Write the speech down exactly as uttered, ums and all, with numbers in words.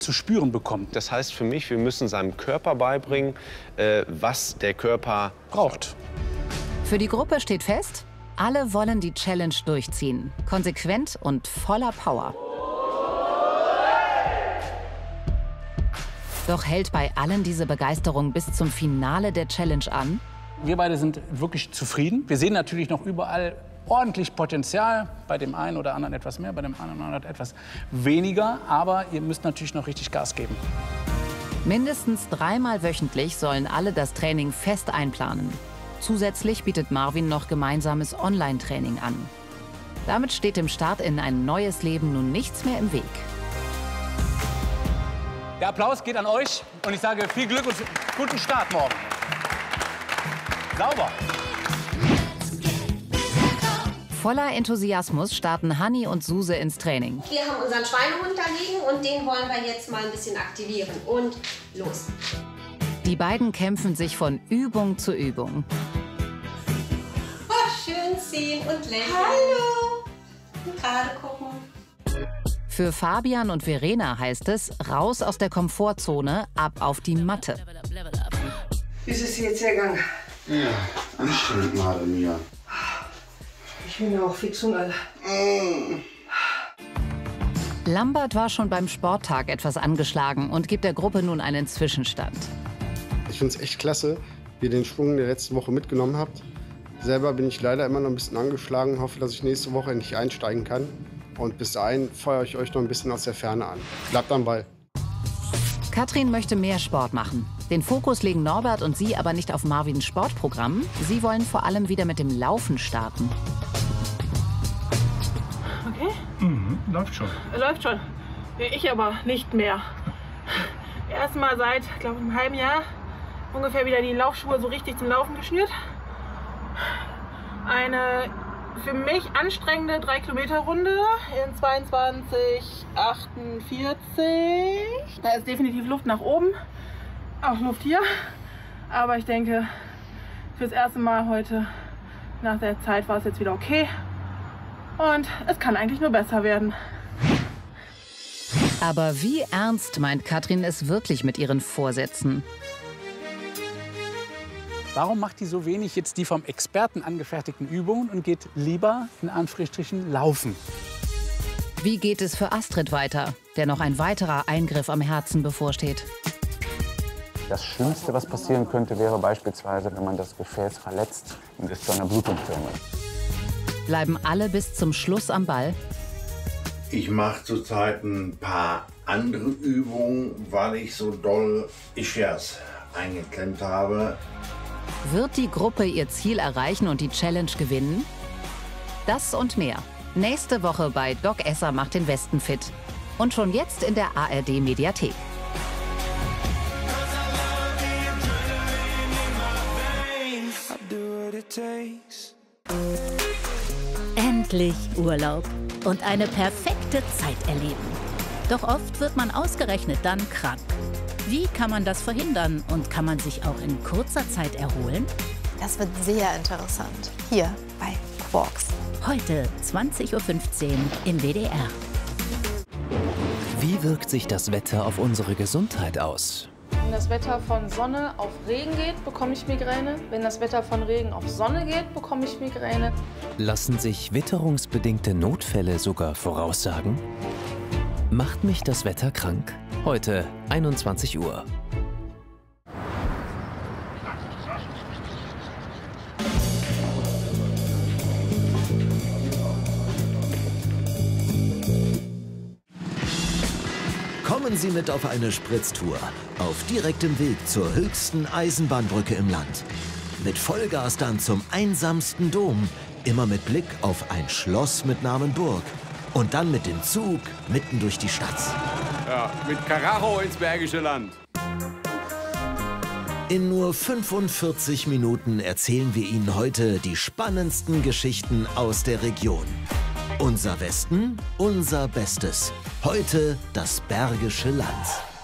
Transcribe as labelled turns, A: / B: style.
A: zu spüren bekommt.
B: Das heißt für mich, wir müssen seinem Körper beibringen, äh, was der Körper
A: braucht.
C: Für die Gruppe steht fest, alle wollen die Challenge durchziehen. Konsequent und voller Power. Doch hält bei allen diese Begeisterung bis zum Finale der Challenge an?
A: Wir beide sind wirklich zufrieden. Wir sehen natürlich noch überall ordentlich Potenzial. Bei dem einen oder anderen etwas mehr, bei dem anderen etwas weniger. Aber ihr müsst natürlich noch richtig Gas geben.
C: Mindestens dreimal wöchentlich sollen alle das Training fest einplanen. Zusätzlich bietet Marvin noch gemeinsames Online-Training an. Damit steht dem Start in ein neues Leben nun nichts mehr im Weg.
A: Der Applaus geht an euch und ich sage viel Glück und guten Start morgen. Sauber.
C: Voller Enthusiasmus starten Hanni und Suse ins Training.
D: Wir haben unseren Schweinehund da liegen und den wollen wir jetzt mal ein bisschen aktivieren. Und los.
C: Die beiden kämpfen sich von Übung zu Übung.
D: Oh, schön ziehen und lächeln. Hallo. Und gerade gucken.
C: Für Fabian und Verena heißt es, raus aus der Komfortzone, ab auf die Matte.
E: Wie ist es jetzt gegangen?
F: Ja, anstrengend, Madre Mia.
E: Ich bin ja auch fix und alle.
F: Mm.
C: Lambert war schon beim Sporttag etwas angeschlagen und gibt der Gruppe nun einen Zwischenstand.
G: Ich finde es echt klasse, wie ihr den Schwung der letzten Woche mitgenommen habt. Selber bin ich leider immer noch ein bisschen angeschlagen, hoffe, dass ich nächste Woche endlich einsteigen kann. Und bis dahin feuere ich euch noch ein bisschen aus der Ferne an. Bleibt am Ball.
C: Katrin möchte mehr Sport machen. Den Fokus legen Norbert und sie aber nicht auf Marvins Sportprogramm. Sie wollen vor allem wieder mit dem Laufen starten.
H: Okay?
A: Mhm, läuft schon.
H: Läuft schon. Ich aber nicht mehr. Erstmal seit, glaube ich, einem halben Jahr ungefähr wieder die Laufschuhe so richtig zum Laufen geschnürt. Eine für mich anstrengende drei Kilometer Runde in zweiundzwanzig achtundvierzig. Da ist definitiv Luft nach oben, auch Luft hier. Aber ich denke, fürs erste Mal heute nach der Zeit war es jetzt wieder okay. Und es kann eigentlich nur besser werden.
C: Aber wie ernst meint Katrin es wirklich mit ihren Vorsätzen?
A: Warum macht die so wenig jetzt die vom Experten angefertigten Übungen und geht lieber in Anführungsstrichen laufen?
C: Wie geht es für Astrid weiter, der noch ein weiterer Eingriff am Herzen bevorsteht?
I: Das Schlimmste, was passieren könnte, wäre beispielsweise, wenn man das Gefäß verletzt und es zu einer Blutung käme.
C: Bleiben alle bis zum Schluss am Ball?
F: Ich mache zurzeit ein paar andere Übungen, weil ich so doll Ischias eingeklemmt habe.
C: Wird die Gruppe ihr Ziel erreichen und die Challenge gewinnen? Das und mehr. Nächste Woche bei Doc Esser macht den Westen fit. Und schon jetzt in der A R D-Mediathek.
J: Endlich Urlaub und eine perfekte Zeit erleben. Doch oft wird man ausgerechnet dann krank. Wie kann man das verhindern und kann man sich auch in kurzer Zeit erholen?
K: Das wird sehr interessant. Hier bei Quarks.
J: Heute zwanzig Uhr fünfzehn im W D R.
L: Wie wirkt sich das Wetter auf unsere Gesundheit aus?
M: Wenn das Wetter von Sonne auf Regen geht, bekomme ich Migräne. Wenn das Wetter von Regen auf Sonne geht, bekomme ich Migräne.
L: Lassen sich witterungsbedingte Notfälle sogar voraussagen? Macht mich das Wetter krank? Heute einundzwanzig Uhr.
N: Kommen Sie mit auf eine Spritztour. Auf direktem Weg zur höchsten Eisenbahnbrücke im Land. Mit Vollgas dann zum einsamsten Dom. Immer mit Blick auf ein Schloss mit Namen Burg. Und dann mit dem Zug mitten durch die Stadt.
O: Ja, mit Karacho ins Bergische Land.
N: In nur fünfundvierzig Minuten erzählen wir Ihnen heute die spannendsten Geschichten aus der Region. Unser Westen, unser Bestes. Heute das Bergische Land.